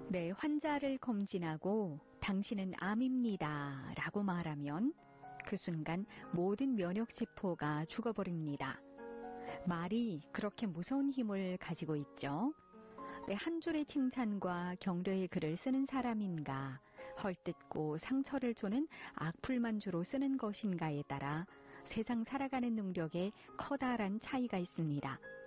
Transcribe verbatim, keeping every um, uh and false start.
내 환자를 검진하고 당신은 암입니다 라고 말하면 그 순간 모든 면역세포가 죽어버립니다. 말이 그렇게 무서운 힘을 가지고 있죠. 내 한 줄의 칭찬과 격려의 글을 쓰는 사람인가, 헐뜯고 상처를 조는 악플만주로 쓰는 것인가에 따라 세상 살아가는 능력에 커다란 차이가 있습니다.